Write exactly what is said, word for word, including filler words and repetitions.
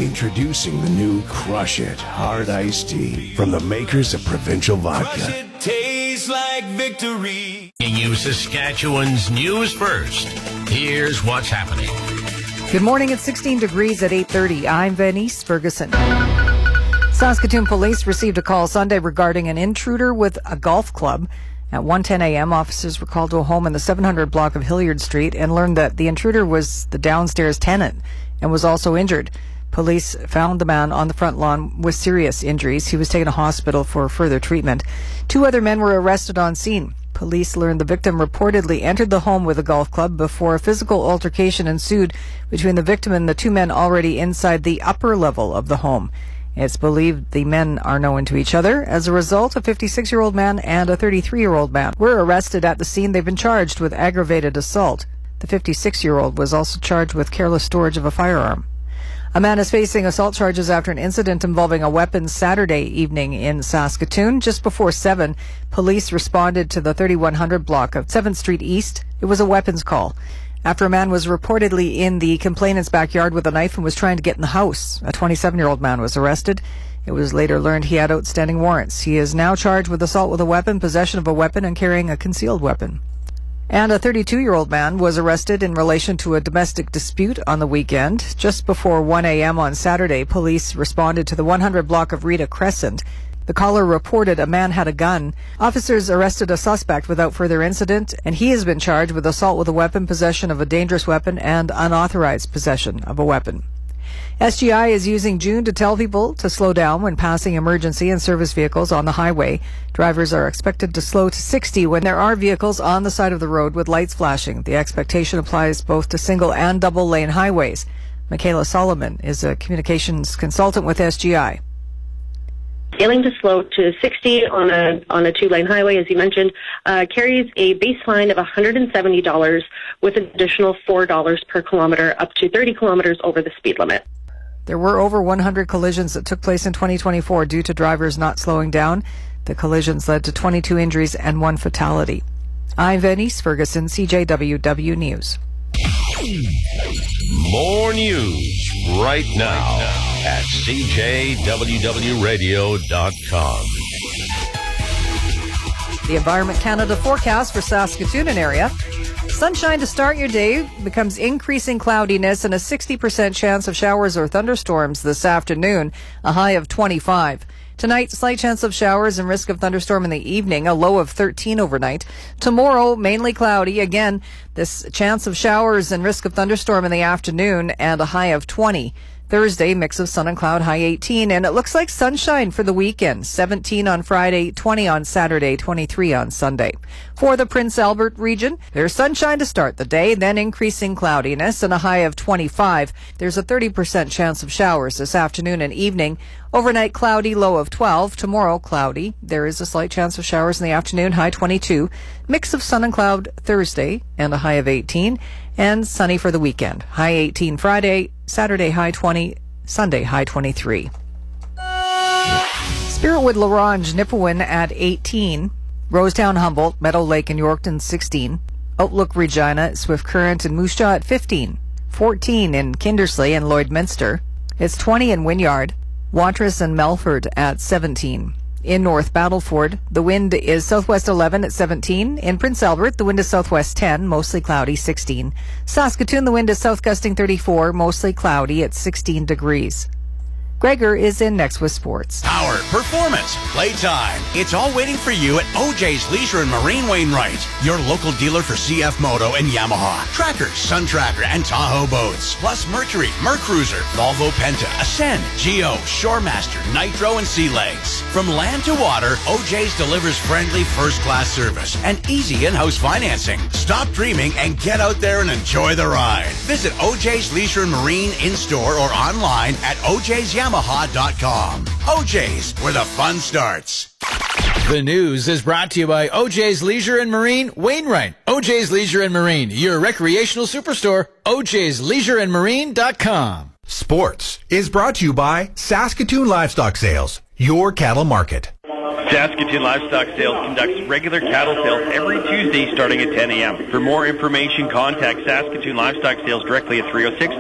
Introducing the new Crush It Hard Iced Tea from the makers of Provincial Vodka. Crush it, tastes like victory. Bringing you Saskatchewan's news first. Here's what's happening. Good morning. It's sixteen degrees at eight thirty. I'm Venice Ferguson. Saskatoon police received a call Sunday regarding an intruder with a golf club. At one ten a.m., officers were called to a home in the seven hundred block of Hilliard Street and learned that the intruder was the downstairs tenant and was also injured. Police found the man on the front lawn with serious injuries. He was taken to hospital for further treatment. Two other men were arrested on scene. Police learned the victim reportedly entered the home with a golf club before a physical altercation ensued between the victim and the two men already inside the upper level of the home. It's believed the men are known to each other. As a result, a fifty-six-year-old man and a thirty-three-year-old man were arrested at the scene. They've been charged with aggravated assault. The fifty-six-year-old was also charged with careless storage of a firearm. A man is facing assault charges after an incident involving a weapon Saturday evening in Saskatoon. Just before seven, police responded to the thirty-one hundred block of seventh Street East. It was a weapons call after a man was reportedly in the complainant's backyard with a knife and was trying to get in the house. A twenty-seven-year-old man was arrested. It was later learned he had outstanding warrants. He is now charged with assault with a weapon, possession of a weapon, and carrying a concealed weapon. And a thirty-two-year-old man was arrested in relation to a domestic dispute on the weekend. Just before one a.m. on Saturday, police responded to the one hundred block of Rita Crescent. The caller reported a man had a gun. Officers arrested a suspect without further incident, and he has been charged with assault with a weapon, possession of a dangerous weapon, and unauthorized possession of a weapon. S G I is using June to tell people to slow down when passing emergency and service vehicles on the highway. Drivers are expected to slow to sixty when there are vehicles on the side of the road with lights flashing. The expectation applies both to single and double lane highways. Michaela Solomon is a communications consultant with S G I. Failing to slow to sixty on a on a two-lane highway, as you mentioned, uh, carries a baseline of one hundred seventy dollars with an additional four dollars per kilometer up to thirty kilometers over the speed limit. There were over one hundred collisions that took place in twenty twenty-four due to drivers not slowing down. The collisions led to twenty-two injuries and one fatality. I'm Venice Ferguson, C J W W News. More news right now at C J W W radio dot com. The Environment Canada forecast for Saskatoon and area. Sunshine to start your day becomes increasing cloudiness and a sixty percent chance of showers or thunderstorms this afternoon, a high of twenty-five. Tonight, slight chance of showers and risk of thunderstorm in the evening, a low of thirteen overnight. Tomorrow, mainly cloudy. Again, this chance of showers and risk of thunderstorm in the afternoon and a high of twenty. Thursday, mix of sun and cloud, high eighteen, and it looks like sunshine for the weekend. seventeen on Friday, twenty on Saturday, twenty-three on Sunday. For the Prince Albert region, there's sunshine to start the day, then increasing cloudiness and a high of twenty-five. There's a thirty percent chance of showers this afternoon and evening. Overnight cloudy, low of twelve. Tomorrow cloudy. There is a slight chance of showers in the afternoon, high twenty-two. Mix of sun and cloud Thursday and a high of eighteen. And sunny for the weekend. High eighteen Friday, Saturday high twenty, Sunday high twenty-three. Spiritwood, La Ronge, Nipawin at eighteen. Rosetown, Humboldt, Meadow Lake and Yorkton sixteen. Outlook, Regina, Swift Current and Moose Jaw at fifteen. fourteen in Kindersley and Lloydminster. It's twenty in Wynyard. Watrous and Melford at seventeen. In North Battleford, the wind is southwest eleven at seventeen. In Prince Albert, the wind is southwest ten, mostly cloudy, sixteen. Saskatoon, the wind is south gusting thirty-four, mostly cloudy at sixteen degrees. Gregor is in next with sports. Power, performance, playtime. It's all waiting for you at O J's Leisure and Marine Wainwright, your local dealer for C F Moto and Yamaha, Tracker, Sun Tracker, and Tahoe boats, plus Mercury, Mercruiser, Volvo Penta, Ascend, Geo, Shoremaster, Nitro, and Sea Legs. From land to water, O J's delivers friendly first-class service and easy in-house financing. Stop dreaming and get out there and enjoy the ride. Visit O J's Leisure and Marine in-store or online at O J's Yamaha dot com. O J's, where the fun starts. The news is brought to you by O J's Leisure and Marine Wainwright. O J's Leisure and Marine, your recreational superstore. O J's Leisure and Marine dot com. Sports is brought to you by Saskatoon Livestock Sales, your cattle market. Saskatoon Livestock Sales conducts regular cattle sales every Tuesday starting at ten a.m. For more information, contact Saskatoon Livestock Sales directly at three oh six,